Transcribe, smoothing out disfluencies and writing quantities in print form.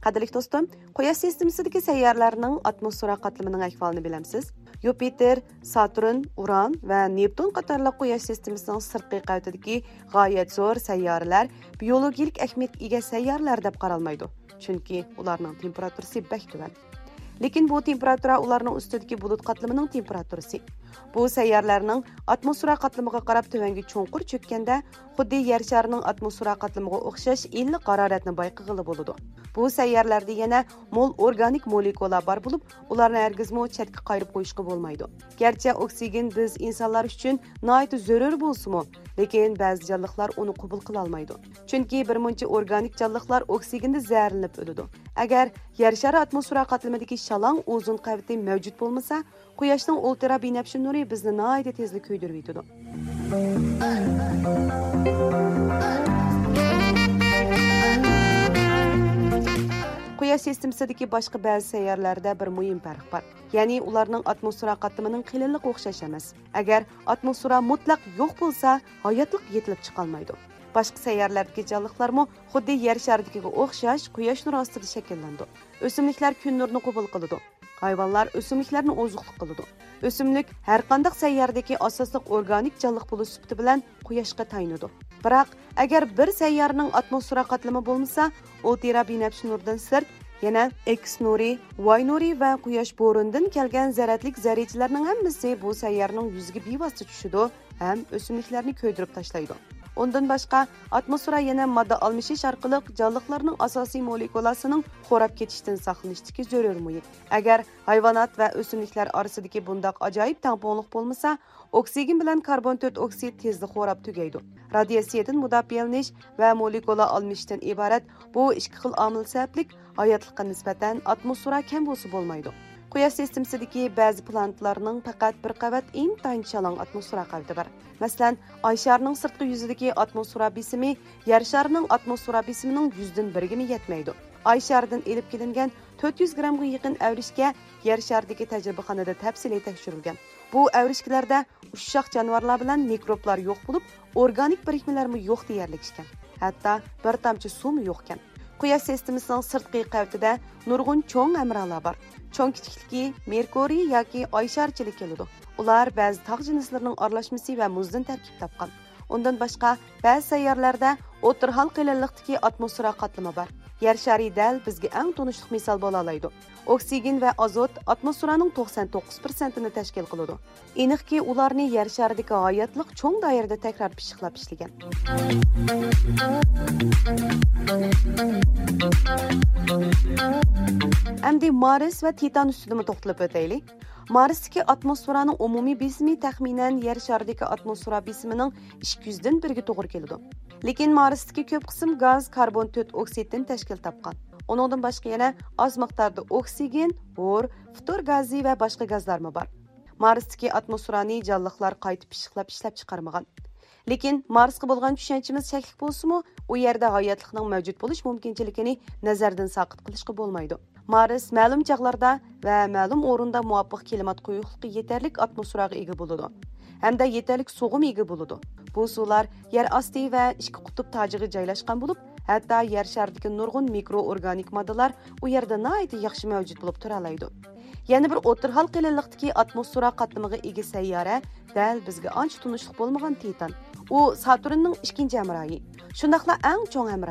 Qadrli do'stim, Quyosh sistemasidagi sayyoralarning atmosfera qatlamining ahvolini bilamsiz? Yupiter, Saturn, Uran va Neptun qatorliq Quyosh sistemasining sirtqi qavatidagi g'oyat zo'r sayyoralar biologik ahamiyatga ega sayyoralar deb qaralmaydi. Chunki ularning temperaturasi bak tuvan. Lekin bu temperatura ularning ustidagi bulut qatlamining temperaturasi. Bu sayyoralarning atmosfera qatlamiga qarab tuvanga cho'nqur cho'kkanda, xuddi yer sharining atmosfera qatlamiga o'xshash iliq haroratni bayqag'ili bo'ladi. Bu sayyoralarda yana mo'l organik molekulalar bor bo'lib, ularni hargizmo chetga qayirib qo'yishga bo'lmaydi. Garchi oksigen biz insonlar uchun nihoyat zarur bo'lsa-mu, lekin ba'zi jonliqlar uni qabul qila olmaydi. Chunki bir muncha organik jonliqlar oksigenni zaharlanib o'ladi. Agar yer shari atmosfera qatlamidagi shalong o'zun qavati mavjud bo'lmasa, Quyoshning ultrabinafsha nuri bizni nihoyat tezlik kuydirib yetadi. Quyosh sistemasidagi boshqa ba'zi sayyoralarda bir muhim farq bor. Ya'ni ularning atmosfera qatlamining qilinliq o'xshash emas. Agar atmosfera mutlaq yo'q bo'lsa, hayotlik yetilib chiqa olmaydi. Boshqa sayyoralardagi jonliqlarmi xuddi yer sharidagiga o'xshash Quyosh nuri ostida shakllandi. O'simliklar kun nurini qabul qiladi. Hayvonlar o'simliklarni oziqlik qiladi. O'simlik har qanday sayyoradagi asosli organik jonliq bo'lish sifati bilan Quyoshga tayanadi. Biroq agar bir sayyoraning atmosfera qatlami bo'lmasa, ultrabinafsha nurdan sirt yana X nuri, Y nuri va Quyosh bo'ronidan kelgan zaratlik zarrachalarning hammasi bu sayyoraning yuziga bevosita tushadi ham o'simliklarni ko'ydirib tashlaydi. Ondan boshqa atmosfera yana modda almashish orqali jonliqlarning asosiy molekulasining xo'rab ketishdan saqlanishdagi zarur muhit. Agar hayvonot va o'simliklar orasidagi bundoq ajoyib tangpongliq bo'lmasa, oksigen bilan karbon 4 oksid tezda xo'rab tugaydi. Radiatsiyadan mudofialanish va molekula almashishdan iborat bu ikki xil omil sababli hayotlikqa nisbatan atmosfera kam bo'lsa bo'lmaydi. Quyosh sistemasidagi ba'zi planetlarning faqat bir qavat intayin shalong atmosfera qavati bor. Masalan, Oy sharining sirtqi yuzidagi atmosfera besimi Yer sharining atmosfera besimining 100% yetmaydi. Oy sharidan elib kelingan 400 grammga yaqin avrishga Yer sharidagi tajribaxonada tafsiliy tekshirilgan. Bu avrishkalarda ushshoq jonivorlar bilan mikroblar yo'q bo'lib, organik birikmalarmi yo'q deyarlik ekan. Hatto bir tomchi suvmi yo'q ekan. Quyosh sistemasining sirtqi qavatida nurg'un cho'ng amralar bor. Cho'ng kichikligi Merkuriy yoki Oy sharichilik keladi. Ular ba'zi tog' jinslarining aralashmasi va muzdan tarkib topgan. Undan boshqa ba'zi sayyoralarda o'tirhal qilinliqdagi atmosfera qatlami bor. Yer shari dal bizga eng tunishli misol bo'la oladi. Oksigen va azot atmosferaning 99% ni tashkil qiladi. Aniqki, ularni yer sharidagi hayotlik cho'ng doirada takror pishiqlab ishlagan. Endi Mars va Titan ustida to'xtalib o'taylik. Marsdagi atmosferaning umumiy besimi taxminan yer sharidagi atmosfera besimining 200 dan 1 ga to'g'ri keladi. Lekin Marsdagi ko'p qism gaz karbon 4 oksiddan tashkil topgan. Uningdan boshqa yana oz miqdorda oksigen, bor, ftor gazi va boshqa gazlarmi bor. Marsdagi atmosferani jonliqlar qaytib pishiqlab ishlab chiqarmagan. Lekin Marsga bo'lgan tushunchimiz cheklik bo'lsa-mu, u yerda hayotlikning mavjud bo'lish mumkinchiligini nazardan saqit qilishga bo'lmaydi. Mars ma'lum chog'larda va ma'lum o'rinda muvofiq klimat quyuqligi yetarlik atmosferaga ega bo'ladi. Hamda yetarlik suvga ega bo'ladi. Bu suvlar yer osti va ikki qutb tojiga joylashgan bo'lib, hatto yer sharidagi nurg'un mikroorganik moddalar u yerda nihoyat yaxshi mavjud bo'lib tura oladi. Yana bir o'tirhal qilinliqdagi atmosfera qatlamiga ega sayyora dal bizga ancha tunishli bo'lmagan Titan. U Saturnning ikkinchi hamrohi. Shundaqla eng cho'ng hamrohi.